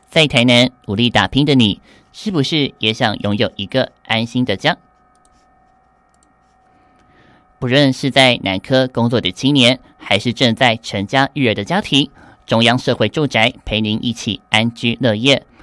在台南努力打拼的你，是不是也想拥有一个安心的家？不论是在南科工作的青年，还是正在成家育儿的家庭，中央社会住宅陪您一起安居乐业。